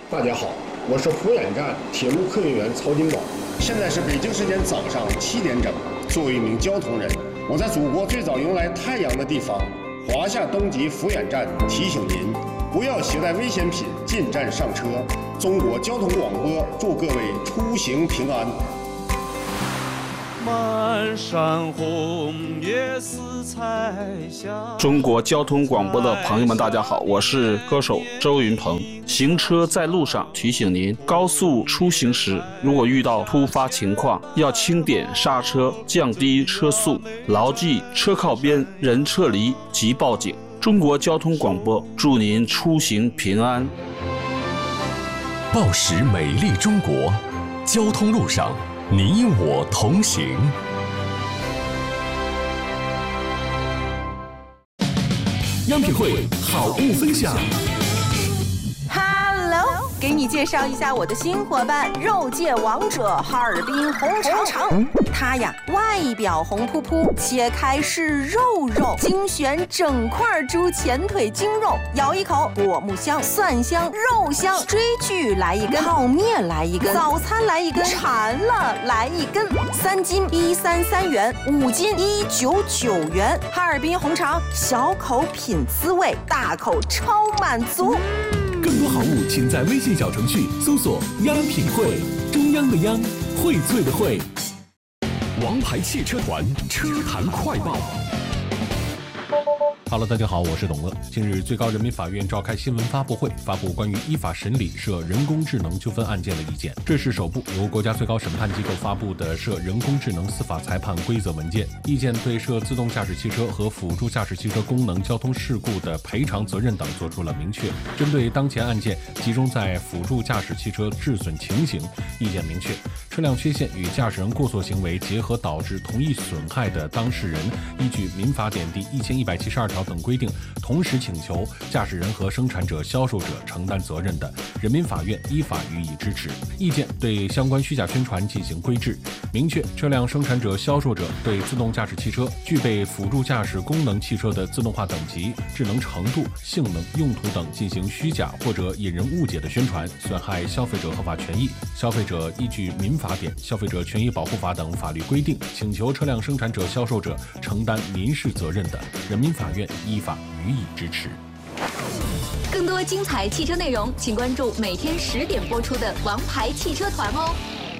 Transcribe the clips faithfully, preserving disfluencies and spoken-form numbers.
大家好，我是福远站铁路客运员曹金宝。现在是北京时间早上七点整。作为一名交通人，我在祖国最早迎来太阳的地方华夏东极福远站提醒您，不要携带危险品进站上车。中国交通广播祝各位出行平安。 满山红叶似彩霞。 中国交通广播的朋友们，大家好，我是歌手周云鹏。行车在路上，提醒您，高速出行时，如果遇到突发情况，要轻点刹车，降低车速，牢记车靠边，人撤离即报警。中国交通广播祝您出行平安。 报时美丽中国，交通路上你我同行。央品汇好物分享。 Hello， 给你介绍一下我的新伙伴——肉界王者哈尔滨红肠。它呀，外表红扑扑，切开是肉肉，精选整块猪前腿精肉，咬一口，果木香、蒜香、肉香，追剧来一根，泡面来一根，早餐来一根，馋了来一根。三斤一三三元，五斤一九九元。哈尔滨红肠，小口品滋味，大口超满足。 更多好物，请在微信小程序搜索“央品汇”，中央的央，荟萃的荟。王牌汽车团车坛快报。 Hello， 大家好，我是董乐。近日，最高人民法院召开新闻发布会，发布关于依法审理涉人工智能纠纷案件的意见。这是首部由国家最高审判机构发布的涉人工智能司法裁判规则文件。意见对涉自动驾驶汽车和辅助驾驶汽车功能交通事故的赔偿责任等作出了明确。针对当前案件集中在辅助驾驶汽车致损情形，意见明确，车辆缺陷与驾驶人过错行为结合导致同一损害的当事人，依据民法典第一千一百七十二条等规定，同时请求驾驶人和生产者、销售者承担责任的，人民法院依法予以支持。意见对相关虚假宣传进行规制，明确车辆生产者、销售者对自动驾驶汽车、具备辅助驾驶功能汽车的自动化等级、智能程度、性能、用途等进行虚假或者引人误解的宣传，损害消费者合法权益。消费者依据民法典、消费者权益保护法等法律规定，请求车辆生产者、销售者承担民事责任的，人民法院依法予以支持。 更多精彩汽车内容，请关注每天十点播出的《王牌汽车团》哦。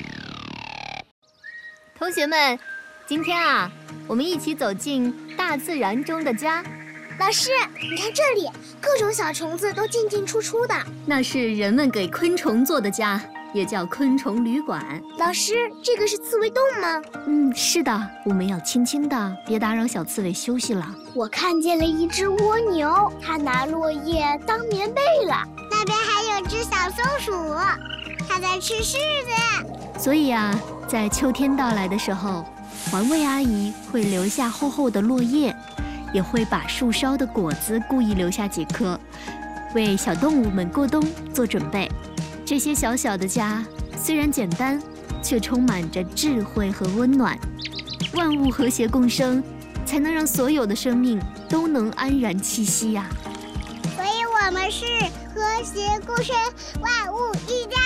同学们，今天啊，我们一起走进大自然中的家。 老师，你看这里，各种小虫子都进进出出的。 那是人们给昆虫做的家，也叫昆虫旅馆。 老师，这个是刺猬洞吗？ 嗯，是的，我们要轻轻的，别打扰小刺猬休息了。 我看见了一只蜗牛，它拿落叶当棉被了。那边还有只小松鼠，它在吃柿子。 所以啊，在秋天到来的时候，环卫阿姨会留下厚厚的落叶，也会把树梢的果子故意留下几颗，为小动物们过冬做准备。这些小小的家虽然简单，却充满着智慧和温暖。万物和谐共生，才能让所有的生命都能安然栖息呀、啊。 所以我们是和谐共生，万物一家。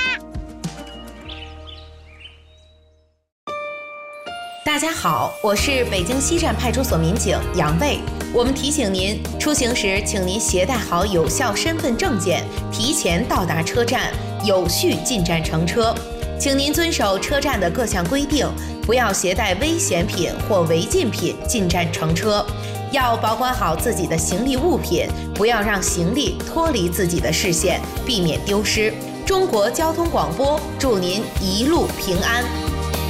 大家好，我是北京西站派出所民警杨卫。我们提醒您，出行时请您携带好有效身份证件，提前到达车站，有序进站乘车。请您遵守车站的各项规定，不要携带危险品或违禁品进站乘车。要保管好自己的行李物品，不要让行李脱离自己的视线，避免丢失。中国交通广播祝您一路平安。